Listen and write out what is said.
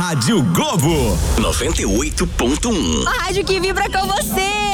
Rádio Globo 98.1. A rádio que vibra com você.